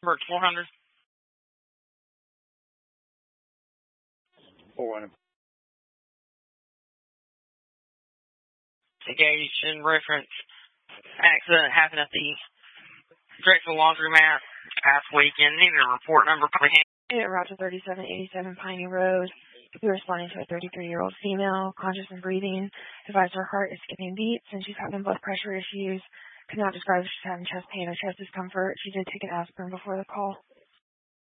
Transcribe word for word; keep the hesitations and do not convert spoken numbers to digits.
Number four hundred. four hundred. Investigation reference. Accident happened at the Drexel Laundromat past weekend. Need a report number, please. Route to thirty-seven eighty-seven Piney Road. We're responding to a thirty-three-year-old female, conscious and breathing. Advised her heart is skipping beats and she's having blood pressure issues. Could not describe if she's having chest pain or chest discomfort. She did take an aspirin before the call.